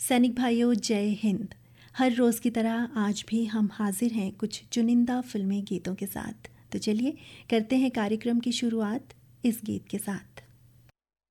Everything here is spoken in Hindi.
सैनिक भाइयों, जय हिंद। हर रोज़ की तरह आज भी हम हाजिर हैं कुछ चुनिंदा फिल्मी गीतों के साथ। तो चलिए करते हैं कार्यक्रम की शुरुआत इस गीत के साथ।